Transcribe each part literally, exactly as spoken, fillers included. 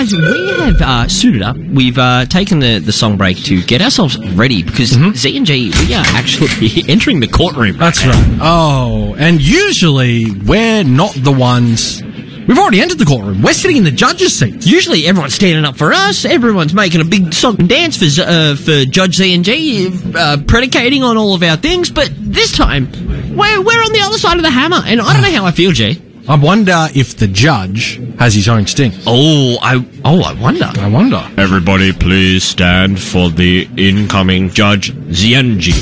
guys, we have uh, suited up. We've uh, taken the, the song break to get ourselves ready because mm-hmm. Z and G, we are actually entering the courtroom. That's right. Oh, and usually we're not the ones... We've already entered the courtroom. We're sitting in the judge's seats. Usually everyone's standing up for us. Everyone's making a big song and dance for uh, for Judge Z and G, uh, predicating on all of our things. But this time, we're, we're on the other side of the hammer. And I don't know how I feel, G. I wonder if the judge has his own sting. Oh, I oh, I wonder. I wonder. Everybody please stand for the incoming Judge Z and G.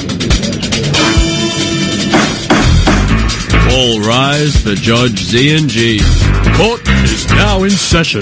All rise for Judge Z and G. Court is now in session.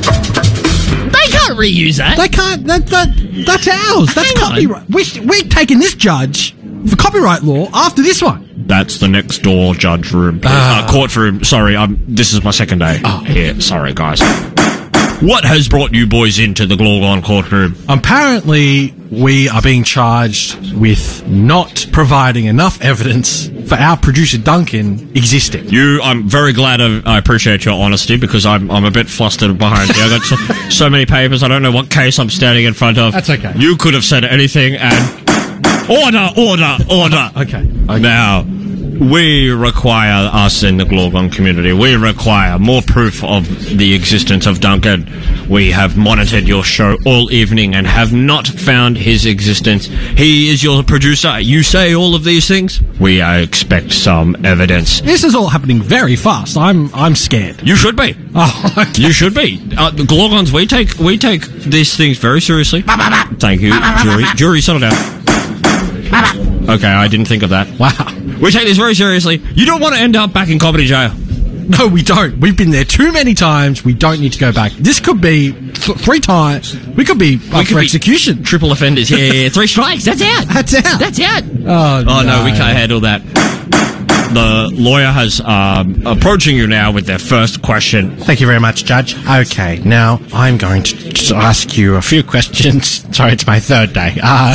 They can't reuse that. They can't. That, that, that's ours. That's Hang copyright. We're, we're taking this judge for copyright law after this one. That's the next door judge room. Uh, uh, court room. Sorry, I'm, this is my second day oh. here. Sorry, guys. What has brought you boys into the Glorgon courtroom? Apparently, we are being charged with not providing enough evidence for our producer Duncan existing. You, I'm very glad. Of, I appreciate your honesty because I'm I'm a bit flustered behind here. I've got so, so many papers. I don't know what case I'm standing in front of. That's okay. You could have said anything and order, order, order. Okay. okay. Now, we require, us in the Glorgon community, we require more proof of the existence of Duncan. We have monitored your show all evening and have not found his existence. He is your producer. You say all of these things. We uh, expect some evidence. This is all happening very fast. I'm I'm scared. You should be. Oh, okay. You should be. Uh, the Glorgons, we take we take these things very seriously. Thank you, jury. Jury, settle down. Okay, I didn't think of that. Wow. We take this very seriously. You don't want to end up back in comedy jail. No, we don't. We've been there too many times. We don't need to go back. This could be th- three times. We could be up for execution. Triple offenders. Yeah, yeah, yeah. Three strikes. That's out. That's out. That's out. Oh, oh no. no, we can't handle that. The lawyer has um, approaching you now with their first question. Thank you very much, Judge. Okay, now I'm going to just ask you a few questions. Sorry, it's my third day. Uh,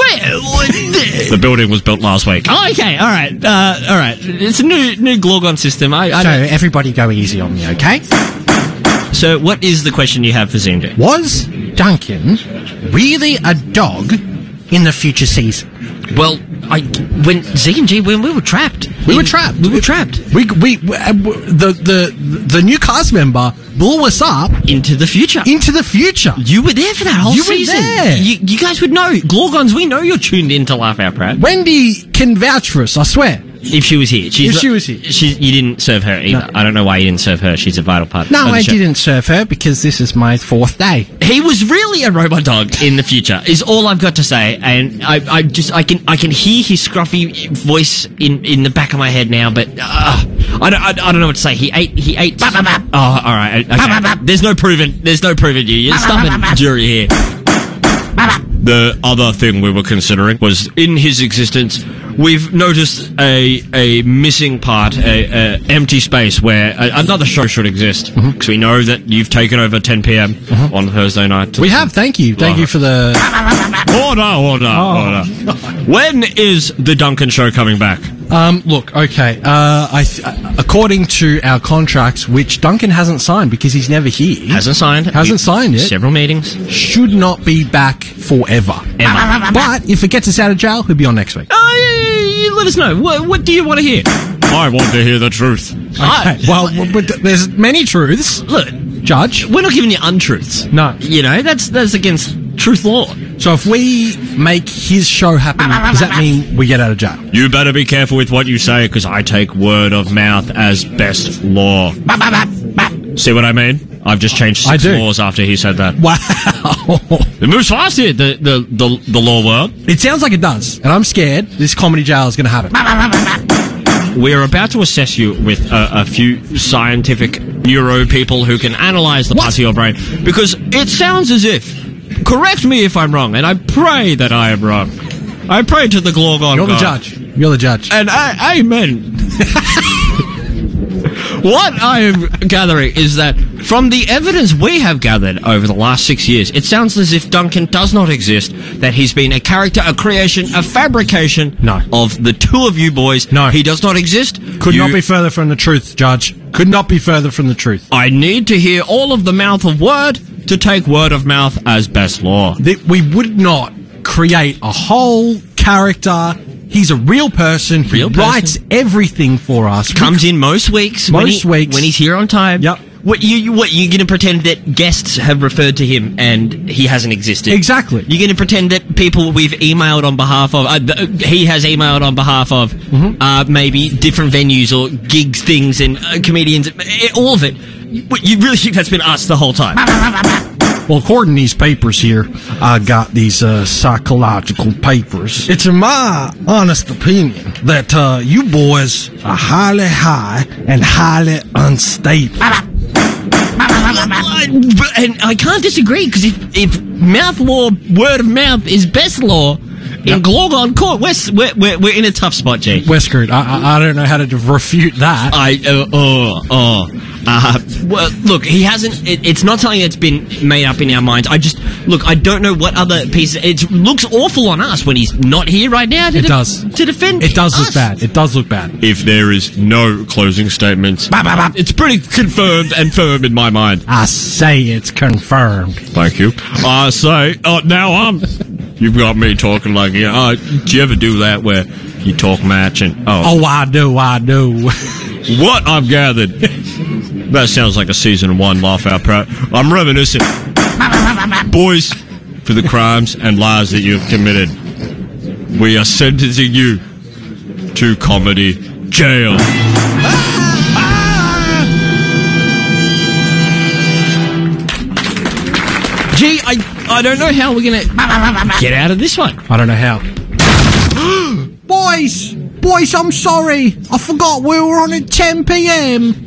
the building was built last week. Oh, okay, all right, uh, all right. It's a new new Glorgon system. I, I so everybody go easy on me, okay? So what is the question you have for Z and G? Was Duncan really a dog in the future season? Well, I when Z and G when we were trapped, we in, were trapped. We were trapped. We we, we uh, the the the new cast member blew us up into the future. Into the future. You were there for that whole you season. You were there. You, you guys would know. Glorgons, we know you're tuned in to Laugh Out Proud. Wendy can vouch for us. I swear. If she was here, she's if she was here, she's, you didn't serve her either. No. I don't know why you didn't serve her. She's a vital part. No, of the I show. didn't serve her because this is my fourth day. He was really a robot dog in the future. Is all I've got to say. And I, I just, I can, I can hear his scruffy voice in, in the back of my head now. But uh, I don't, I, I don't know what to say. He ate, he ate. Bah, bah, bah. Oh, all right. Okay. Bah, bah, bah. There's no proven, there's no proven you. You're stumping jury here. The other thing we were considering was, in his existence, we've noticed a a missing part, a, a empty space where a, another show should exist. Because mm-hmm. we know that you've taken over ten p.m. Mm-hmm. on Thursday night. We have. Thank you. Thank oh. you for the order, order, oh. order. When is the Duncan show coming back? Um, look, okay. Uh, I th- according to our contracts, which Duncan hasn't signed because he's never here. Hasn't signed. Hasn't we, signed yet. Several meetings. Should not be back forever. Ever. But if it gets us out of jail, he'll be on next week. Oh, uh, let us know. What, what do you want to hear? I want to hear the truth. Okay. Well, there's many truths. Look, Judge, we're not giving you untruths. No. You know, that's that's against truth law. So if we make his show happen, does that mean we get out of jail? You better be careful with what you say, because I take word of mouth as best law. See what I mean? I've just changed six laws after he said that. Wow. It moves fast here, the, the, the, the law world. It sounds like it does, and I'm scared this comedy jail is going to happen. We're about to assess you with a, a few scientific neuro people who can analyze the parts of your brain, because it sounds as if, correct me if I'm wrong, and I pray that I am wrong. I pray to the Glorgon You're God. the judge. You're the judge. And I, amen. What I am gathering is that from the evidence we have gathered over the last six years, it sounds as if Duncan does not exist, that he's been a character, a creation, a fabrication No. of the two of you boys. No. He does not exist. Could You- not be further from the truth, Judge. Could not be further from the truth. I need to hear all of the mouth of word to take word of mouth as best law. That we would not create a whole character. He's a real person. Real he person. writes everything for us. Comes in most weeks. when Most he- weeks. when he's here on time. Yep. What you you- what you going to pretend that guests have referred to him and he hasn't existed? Exactly. You're going to pretend that people we've emailed on behalf of, uh, th- he has emailed on behalf of, Mm-hmm. uh, maybe different venues or gigs, things, and uh, comedians, eh, all of it. You, what, you really think that's been us the whole time? Well, according to these papers here, I got these uh, psychological papers. It's in my honest opinion that uh, you boys are highly high and highly unstable. Uh, but- and I can't disagree, because if, if mouth law, word of mouth is best law in Yep. Glorgon Court, we're, s- we're, we're, we're in a tough spot, G. We're screwed. I, I, I don't know how to refute that. I uh, oh oh uh, well look, he hasn't. It, it's not something that's been made up in our minds. I just look. I don't know what other pieces. It looks awful on us when he's not here right now. To It de- does. to defend. It does us. look bad. It does look bad. If there is no closing statements, it's pretty confirmed and firm in my mind. I say it's confirmed. Thank you. I say, oh, now I'm. You've got me talking like, you know, uh, do you ever do that where you talk match and, oh, Oh, I do, I do. what I've gathered. That sounds like a season one laugh out proud. I'm reminiscent. Boys, for the crimes and lies that you've committed, we are sentencing you to comedy jail. Gee, I I don't know how we're gonna get out of this one. I don't know how. Boys! Boys, I'm sorry. I forgot we were on at ten p.m.